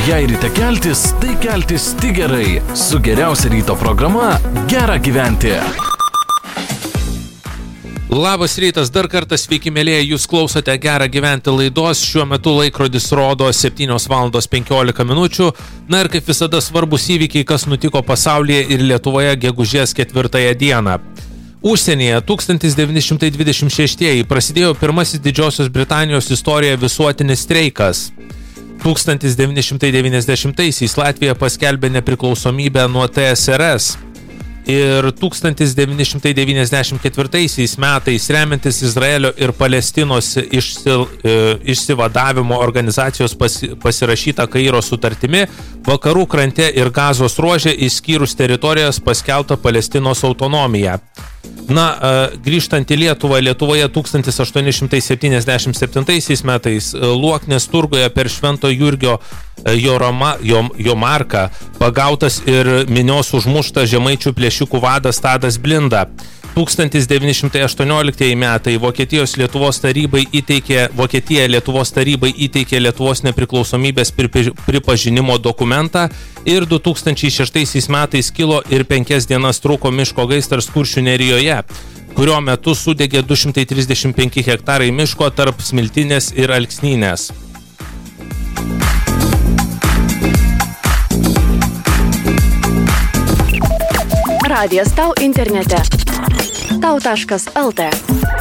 Jei ryte keltis, tai keltis tik gerai. Su geriausia ryto programa Gera gyventi. Labas rytas, dar kartą sveiki mėlėjai, jūs klausote Gera gyventi laidos, šiuo metu laikrodis rodo 7:15. Na ir kaip visada svarbus įvykiai, kas nutiko pasaulyje ir Lietuvoje gegužės 4 dieną. Užsienyje 1926 prasidėjo pirmasis Didžiosios Britanijos istorijoje visuotinis streikas. 1990 Latvija paskelbė nepriklausomybę nuo TSRS. Ir 1994 metais remiantis Izraelio ir Palestinos išsivadavimo organizacijos pasirašyta Kairo sutartimi, vakarų krante ir Gazos ruože išskyrus teritorijas paskelbta Palestinos autonomija. Grįžtant į Lietuvą, Lietuvoje 1877 metais Luoknės turguje per Švento Jurgio Jomarką pagautas ir minios užmuštas žemaičių plėšikų vadas Tadas Blinda. 1918 metai Vokietija Lietuvos tarybai įteikė Lietuvos nepriklausomybės pripažinimo dokumentą ir 2006 metais kilo ir 5 dienas truko miško gaisras Kuršių nerijoje, kurio metu sudegė 235 hektarai miško tarp Smiltynės ir Alksnynės. Radijas tau internete. Tau.lt